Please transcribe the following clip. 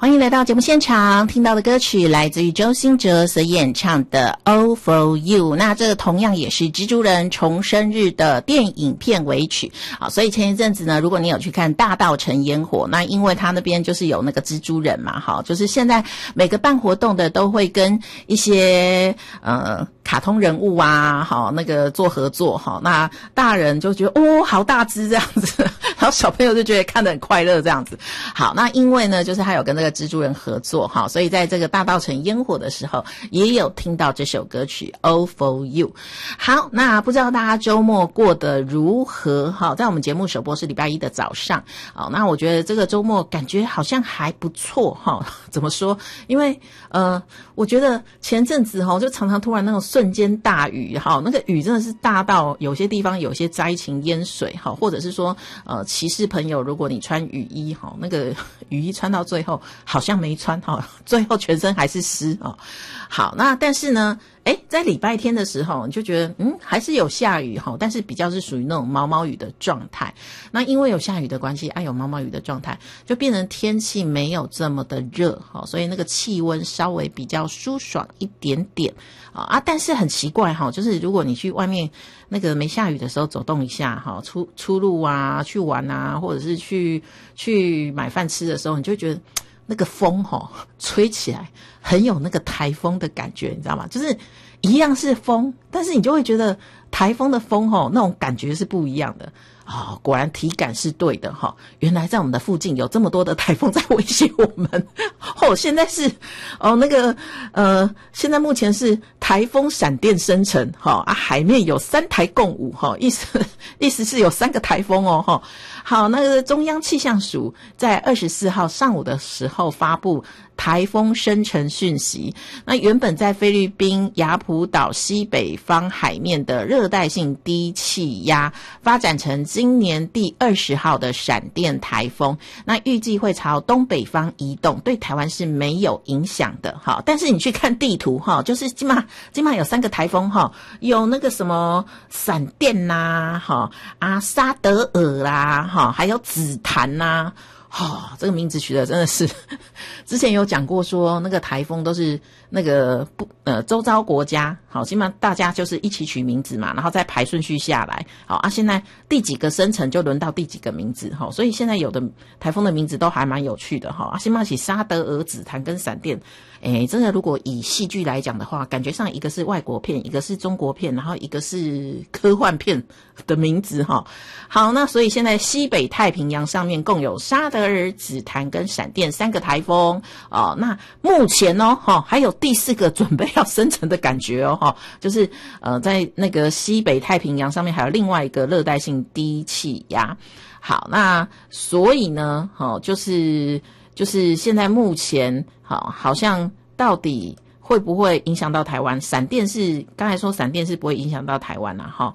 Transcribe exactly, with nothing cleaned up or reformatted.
欢迎来到节目现场，听到的歌曲来自于周兴哲所演唱的 All For You， 那这个同样也是蜘蛛人重生日的电影片尾曲啊。所以前一阵子呢，如果你有去看大稻埕烟火，那因为他那边就是有那个蜘蛛人嘛，哈，就是现在每个办活动的都会跟一些呃卡通人物啊，好那个做合作，好，那大人就觉得哦好大只这样子，然后小朋友就觉得看得很快乐这样子。好，那因为呢就是他有跟那个蜘蛛人合作哈，所以在这个大稻埕烟火的时候也有听到这首歌曲 All For You。 好，那不知道大家周末过得如何哈？在我们节目首播是礼拜一的早上，好，那我觉得这个周末感觉好像还不错哈。怎么说？因为呃我觉得前阵子哈就常常突然那种瞬间大雨哈，那个雨真的是大到有些地方有些灾情淹水哈，或者是说呃骑士朋友，如果你穿雨衣哈，那个雨衣穿到最后好像没穿哈，最后全身还是湿哦。好，那但是呢诶在礼拜天的时候你就觉得嗯还是有下雨齁，但是比较是属于那种毛毛雨的状态。那因为有下雨的关系啊，有毛毛雨的状态，就变成天气没有这么的热齁，所以那个气温稍微比较舒爽一点点啊。但是很奇怪齁，就是如果你去外面那个没下雨的时候走动一下齁，出出路啊去玩啊，或者是去去买饭吃的时候，你就会觉得那个风齁吹起来很有那个台风的感觉，你知道吗？就是一样是风，但是你就会觉得台风的风齁那种感觉是不一样的。哦，果然体感是对的齁，原来在我们的附近有这么多的台风在威胁我们。哦，现在是哦那个呃现在目前是台风闪电生成齁啊，海面有三台共舞齁，意思意思是有三个台风哦齁。好，那个中央气象署在二十四号上午的时候发布台风生成讯息。那原本在菲律宾雅普岛西北方海面的热带性低气压发展成今年第二十号的闪电台风，那预计会朝东北方移动，对台湾是没有影响的。好，但是你去看地图哈，就是今嘛今嘛有三个台风哈，有那个什么闪电啦，哈啊沙德尔啦，哈还有紫檀呐。哦，这个名字取得真的是，之前有讲过说那个台风都是那个不呃周遭国家，好，基本上大家就是一起取名字嘛，然后再排顺序下来，好啊，现在第几个生成就轮到第几个名字哈，所以现在有的台风的名字都还蛮有趣的哈，啊，先骂起沙德尔、紫檀跟闪电，诶，真的如果以戏剧来讲的话，感觉上一个是外国片，一个是中国片，然后一个是科幻片的名字哈。好，那所以现在西北太平洋上面共有沙德尔、紫檀跟闪电三个台风哦。那目前哦，哈，还有第四个准备要生成的感觉哦，哈，就是呃，在那个西北太平洋上面还有另外一个热带性低气压。好，那所以呢，哦，就是就是现在目前好，好像到底会不会影响到台湾？闪电是刚才说闪电是不会影响到台湾啦，哈。